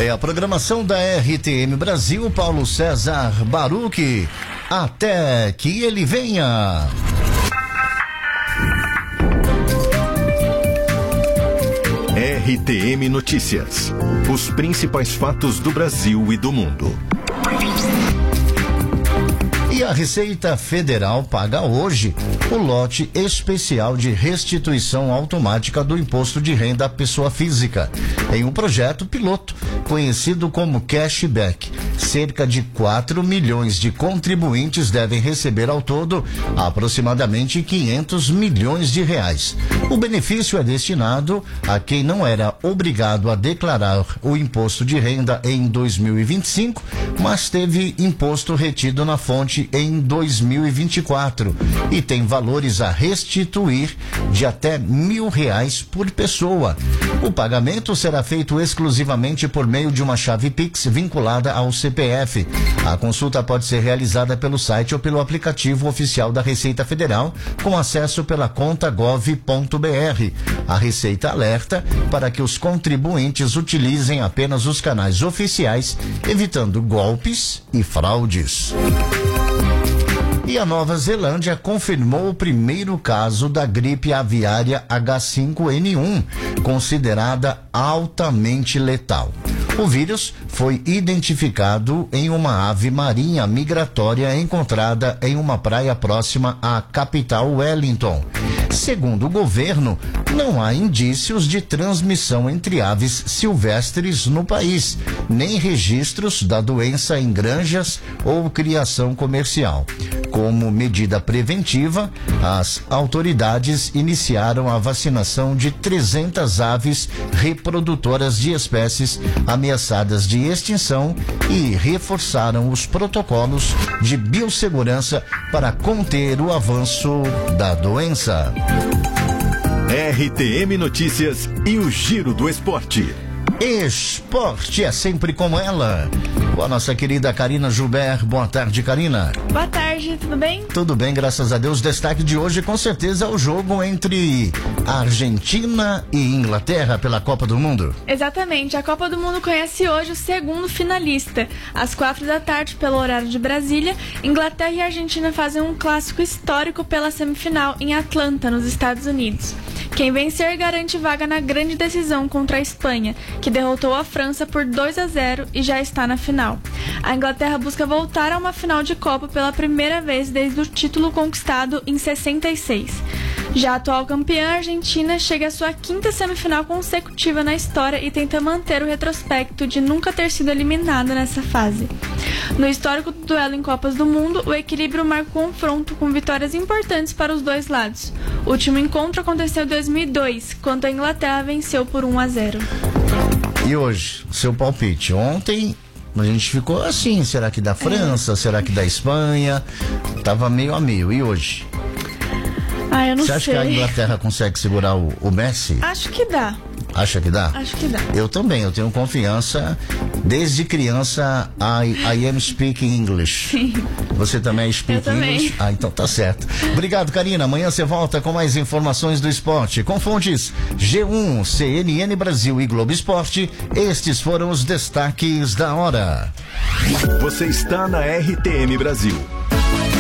É a programação da RTM Brasil, Paulo César Baruch, até que ele venha. RTM Notícias. Os principais fatos do Brasil e do mundo. E a Receita Federal paga hoje o lote especial de restituição automática do imposto de renda à pessoa física, em um projeto piloto conhecido como Cashback. Cerca de 4 milhões de contribuintes devem receber ao todo aproximadamente 500 milhões de reais. O benefício é destinado a quem não era obrigado a declarar o imposto de renda em 2025, mas teve imposto retido na fonte em 2024 e tem valores a restituir de até R$1.000 por pessoa. O pagamento será feito exclusivamente por meio de uma chave Pix vinculada ao CPF. A consulta pode ser realizada pelo site ou pelo aplicativo oficial da Receita Federal, com acesso pela conta gov.br. A Receita alerta para que os contribuintes utilizem apenas os canais oficiais, evitando golpes e fraudes. E a Nova Zelândia confirmou o primeiro caso da gripe aviária H5N1, considerada altamente letal. O vírus foi identificado em uma ave marinha migratória encontrada em uma praia próxima à capital Wellington. Segundo o governo, não há indícios de transmissão entre aves silvestres no país, nem registros da doença em granjas ou criação comercial. Como medida preventiva, as autoridades iniciaram a vacinação de 300 aves reprodutoras de espécies ameaçadas de extinção e reforçaram os protocolos de biossegurança para conter o avanço da doença. RTM Notícias e o Giro do Esporte. Esporte é sempre com ela, com a nossa querida Karina Joubert. Boa tarde, Karina. Boa tarde, tudo bem? Tudo bem, graças a Deus. Destaque de hoje, com certeza, é o jogo entre Argentina e Inglaterra pela Copa do Mundo. Exatamente, a Copa do Mundo conhece hoje o segundo finalista. Às 16h, pelo horário de Brasília, Inglaterra e Argentina fazem um clássico histórico pela semifinal em Atlanta, nos Estados Unidos. Quem vencer garante vaga na grande decisão contra a Espanha, que derrotou a França por 2-0 e já está na final. A Inglaterra busca voltar a uma final de Copa pela primeira vez desde o título conquistado em 66. Já a atual campeã, a Argentina, chega à sua quinta semifinal consecutiva na história e tenta manter o retrospecto de nunca ter sido eliminada nessa fase. No histórico do duelo em Copas do Mundo, o equilíbrio marca o confronto com vitórias importantes para os dois lados. O último encontro aconteceu em 2002, quando a Inglaterra venceu por 1-0. E hoje, seu palpite? Ontem a gente ficou assim, será que da França, será que da Espanha? Tava meio a meio, e hoje? Eu não sei. Você acha que a Inglaterra consegue segurar o Messi? Acho que dá. Acha que dá? Acho que dá. Eu também, eu tenho confiança. Desde criança, I am speaking English. Sim. Você também é speaking English? Então tá certo. Obrigado, Karina. Amanhã você volta com mais informações do esporte. Com fontes G1, CNN Brasil e Globo Esporte, estes foram os destaques da hora. Você está na RTM Brasil.